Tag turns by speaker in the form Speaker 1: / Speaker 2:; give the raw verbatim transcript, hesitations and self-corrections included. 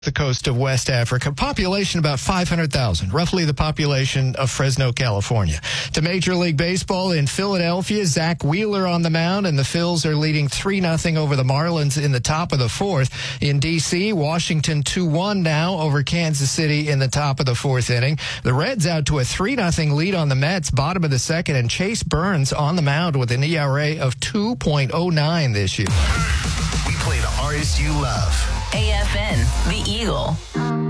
Speaker 1: the coast of West Africa. Population about five hundred thousand, roughly the population of Fresno, California. To Major League Baseball in Philadelphia, Zach Wheeler on the mound, and the Phils are leading three nothing over the Marlins in the top of the fourth. In D C, Washington two one now over Kansas City in the top of the fourth inning. The Reds out to a three nothing lead on the Mets, bottom of the second, and Chase Burns on the mound with an E R A of two point oh nine this year.
Speaker 2: We play the artists you love.
Speaker 3: A F N, The Eagle.